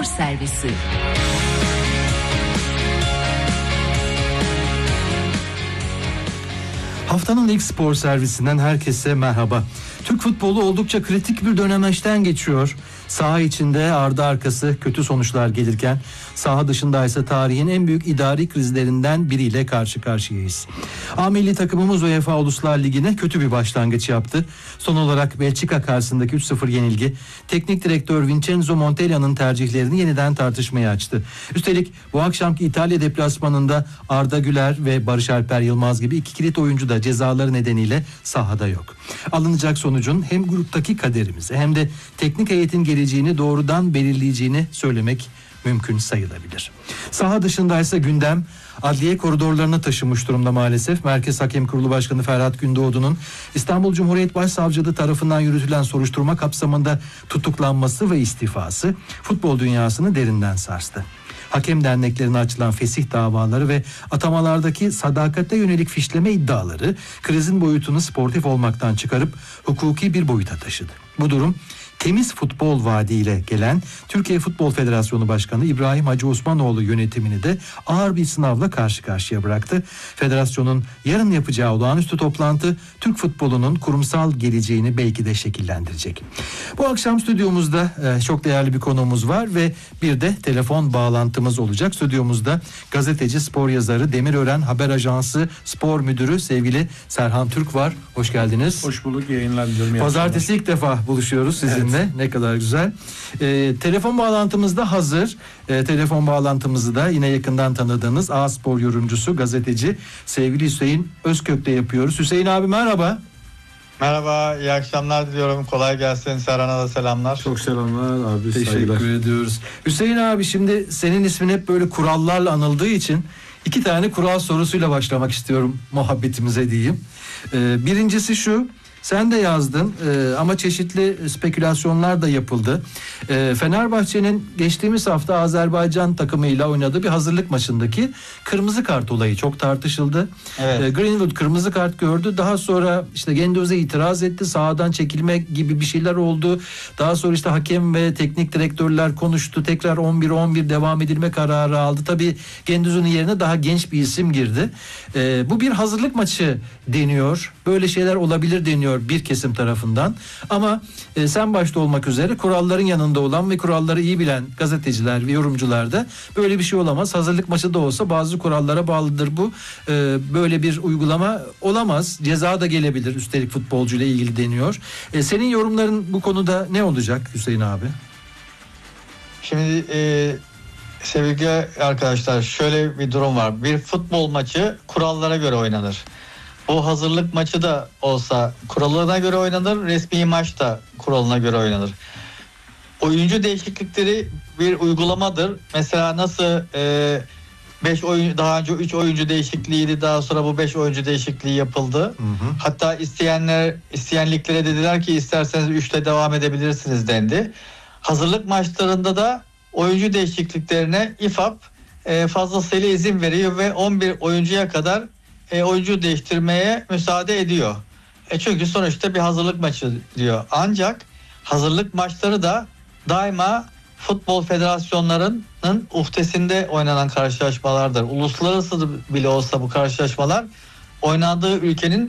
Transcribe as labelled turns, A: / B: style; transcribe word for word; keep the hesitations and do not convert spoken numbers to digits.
A: Spor Servisi.
B: Haftanın ilk spor servisinden herkese merhaba. Türk futbolu oldukça kritik bir dönemeçten geçiyor. Saha içinde ardı arkası kötü sonuçlar gelirken saha dışında ise tarihin en büyük idari krizlerinden biriyle karşı karşıyayız. A milli takımımız UEFA Uluslar Ligi'ne kötü bir başlangıç yaptı. Son olarak Belçika karşısındaki üç sıfır yenilgi teknik direktör Vincenzo Montella'nın tercihlerini yeniden tartışmaya açtı. Üstelik bu akşamki İtalya deplasmanında Arda Güler ve Barış Alper Yılmaz gibi iki kilit oyuncu da cezaları nedeniyle sahada yok. Alınacak sonucun hem gruptaki kaderimizi hem de teknik heyetin geleceğini doğrudan belirleyeceğini söylemek mümkün sayılabilir. Saha dışındaysa gündem adliye koridorlarına taşınmış durumda maalesef. Merkez Hakem Kurulu Başkanı Ferhat Gündoğdu'nun İstanbul Cumhuriyet Başsavcılığı tarafından yürütülen soruşturma kapsamında tutuklanması ve istifası futbol dünyasını derinden sarstı. Hakem derneklerine açılan fesih davaları ve atamalardaki sadakate yönelik fişleme iddiaları krizin boyutunu sportif olmaktan çıkarıp hukuki bir boyuta taşıdı. Bu durum temiz futbol vaadiyle gelen Türkiye Futbol Federasyonu Başkanı İbrahim Hacı Osmanoğlu yönetimini de ağır bir sınavla karşı karşıya bıraktı. Federasyonun yarın yapacağı olağanüstü toplantı Türk futbolunun kurumsal geleceğini belki de şekillendirecek. Bu akşam stüdyomuzda e, çok değerli bir konuğumuz var ve bir de telefon bağlantımız olacak. Stüdyomuzda gazeteci, spor yazarı, Demirören Haber Ajansı Spor Müdürü sevgili Serhan Türk var. Hoş geldiniz.
C: Hoş bulduk, yayınlar diliyorum.
B: Pazartesi ilk defa buluşuyoruz sizinle. Evet. Ne kadar güzel. Ee, telefon bağlantımız da hazır. Ee, telefon bağlantımızı da yine yakından tanıdığınız A Spor yorumcusu, gazeteci sevgili Hüseyin Özkök'le yapıyoruz. Hüseyin abi merhaba.
D: Merhaba, iyi akşamlar diliyorum. Kolay gelsin. Serhan'a da selamlar.
C: Çok selamlar abi.
B: Teşekkür
C: saygılar.
B: ediyoruz. Hüseyin abi, şimdi senin ismin hep böyle kurallarla anıldığı için iki tane kural sorusuyla başlamak istiyorum muhabbetimize diyeyim. Ee, birincisi şu. Sen de yazdın ee, ama çeşitli spekülasyonlar da yapıldı. Ee, Fenerbahçe'nin geçtiğimiz hafta Azerbaycan takımıyla oynadığı bir hazırlık maçındaki kırmızı kart olayı çok tartışıldı.
D: Evet.
B: Ee, Greenwood kırmızı kart gördü. Daha sonra işte Gendouzi itiraz etti. Sahadan çekilme gibi bir şeyler oldu. Daha sonra işte hakem ve teknik direktörler konuştu. Tekrar on bir on bir devam edilme kararı aldı. Tabii Gendouzi'nin yerine daha genç bir isim girdi. Ee, bu bir hazırlık maçı deniyor. Böyle şeyler olabilir deniyor bir kesim tarafından, ama e, sen başta olmak üzere kuralların yanında olan ve kuralları iyi bilen gazeteciler ve yorumcular da böyle bir şey olamaz. Hazırlık maçı da olsa bazı kurallara bağlıdır bu. E, böyle bir uygulama olamaz. Ceza da gelebilir üstelik futbolcuyla ilgili deniyor. E, senin yorumların bu konuda ne olacak Hüseyin abi?
D: Şimdi e, sevgili arkadaşlar, şöyle bir durum var. Bir futbol maçı kurallara göre oynanır. Bu hazırlık maçı da olsa kuralına göre oynanır, resmi maç da kuralına göre oynanır. Oyuncu değişiklikleri bir uygulamadır. Mesela nasıl beş oyun daha önce üç oyuncu değişikliğiydi, daha sonra bu beş oyuncu değişikliği yapıldı. Hı hı. Hatta isteyenler isteyenliklere dediler ki isterseniz üçle devam edebilirsiniz dendi. Hazırlık maçlarında da oyuncu değişikliklerine İ F A B fazlasıyla izin veriyor ve on bir oyuncuya kadar E, oyuncu değiştirmeye müsaade ediyor. E çünkü sonuçta bir hazırlık maçı diyor. Ancak hazırlık maçları da daima futbol federasyonlarının uhdesinde oynanan karşılaşmalardır. Uluslararası bile olsa bu karşılaşmalar oynandığı ülkenin